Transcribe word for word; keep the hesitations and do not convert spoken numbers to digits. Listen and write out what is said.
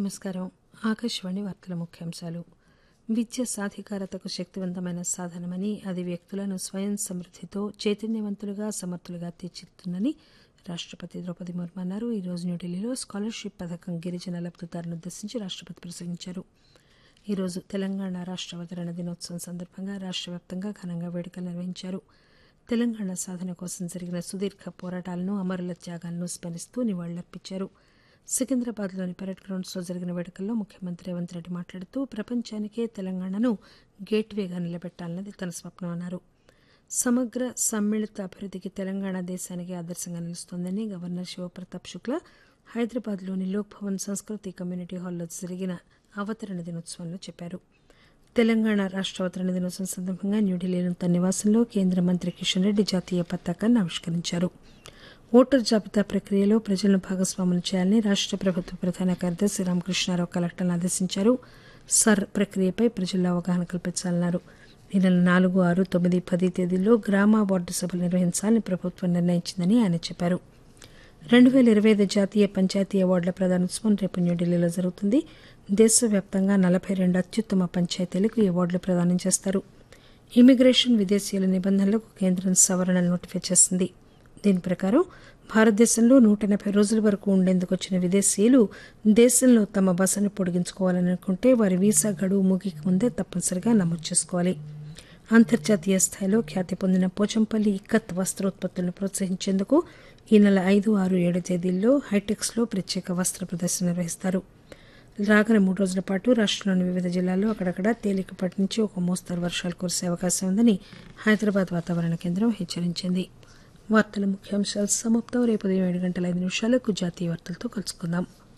నమస్కారం. ఆకాశవాణి వార్తల ముఖ్యాంశాలు. విద్య సాధికారతకు శక్తివంతమైన సాధనమని, అది వ్యక్తులను స్వయం సమృద్దితో చైతన్యవంతులుగా, సమర్థులుగా తీర్చిదిద్దుతుందని రాష్టపతి ద్రౌపది ముర్ము అన్నారు. ఈ రోజు న్యూఢిల్లీలో స్కాలర్షిప్ పథకం గిరిజన లబ్దిదారులను ఉద్దేశించి రాష్టపతి ప్రసంగించారు. ఈ రోజు తెలంగాణ రాష్ట అవతరణ దినోత్సవం సందర్భంగా రాష్ట వ్యాప్తంగా ఘనంగా వేడుకలు నిర్వహించారు. తెలంగాణ సాధన కోసం జరిగిన సుదీర్ఘ పోరాటాలను, అమరుల త్యాగాలను స్మరిస్తూ నివాళులర్పించారు. సికింద్రాబాద్లోని పరేడ్ గ్రౌండ్స్లో జరిగిన వేడుకల్లో ముఖ్యమంత్రి రేవంత్ రెడ్డి మాట్లాడుతూ ప్రపంచానికే తెలంగాణను గేట్వేగా నిలబెట్టాలన్నది తన స్వప్నమన్నారు. సమగ్ర సమ్మిళిత అభివృద్దికి తెలంగాణ దేశానికి ఆదర్శంగా నిలుస్తోందని గవర్నర్ శివప్రతాప్ శుక్లా హైదరాబాద్లోని లోక్ భవన్ సంస్కృతి కమ్యూనిటీ హాల్లో జరిగిన అవతరణ దినోత్సవంలో చెప్పారు. తెలంగాణ రాష్ట అవతరణ దినోత్సవం సందర్భంగా న్యూఢిల్లీలోని తన నివాసంలో కేంద్ర మంత్రి కిషన్ రెడ్డి జాతీయ పతాకాన్ని ఆవిష్కరించారు. ఓటరు జాబితా ప్రక్రియలో ప్రజలను భాగస్వాములు చేయాలని రాష్ట ప్రభుత్వ ప్రధాన కార్యదర్శి రామకృష్ణారావు కలెక్టర్లను ఆదేశించారు. సర్ ప్రక్రియపై ప్రజల్లో అవగాహన కల్పించాలన్నారు. ఈ నెల నాలుగు, ఆరు, తొమ్మిది, పది తేదీల్లో గ్రామ వార్డు సభలు నిర్వహించాలని ప్రభుత్వం నిర్ణయించిందని ఆయన చెప్పారు. రెండు పేల ఇరవై ఐదు జాతీయ పంచాయతీ అవార్డుల ప్రదానోత్సవం రేపు న్యూఢిల్లీలో జరుగుతుంది. దేశవ్యాప్తంగా నలభై రెండు అత్యుత్తమ పంచాయతీలకు ఈ అవార్డులు ప్రదానం చేస్తారు. ఇమిగ్రేషన్, విదేశీయుల నిబంధనలకు కేంద్రం సవరణలు నోటిఫై చేసింది. దీని ప్రకారం భారతదేశంలో నూట ఎనభై రోజుల వరకు ఉండేందుకు వచ్చిన విదేశీయులు దేశంలో తమ బసను పొడిగించుకోవాలని అనుకుంటే వారి వీసా గడువు ముగికి ముందే తప్పనిసరిగా నమోదు చేసుకోవాలి. అంతర్జాతీయ స్థాయిలో ఖ్యాతి పొందిన పోచంపల్లి ఇక్కత్ వస్త్రోత్పత్తులను ప్రోత్సహించేందుకు ఈ నెల ఐదు, ఆరు, ఏడు తేదీల్లో హైటెక్స్లో ప్రత్యేక వస్త్ర ప్రదర్శన నిర్వహిస్తారు. రాగల మూడు రోజుల పాటు రాష్టంలోని వివిధ జిల్లాల్లో అక్కడక్కడ తేలికపాటి నుంచి ఒక మోస్తరు వర్షాలు కురిసే అవకాశం ఉందని హైదరాబాద్ వాతావరణ కేంద్రం హెచ్చరించింది. వార్తల ముఖ్యాంశాలు సమాప్తం. రేపు ఉదయం ఏడు గంటల ఐదు నిమిషాలకు జాతీయ వార్తలతో కలుసుకుందాం.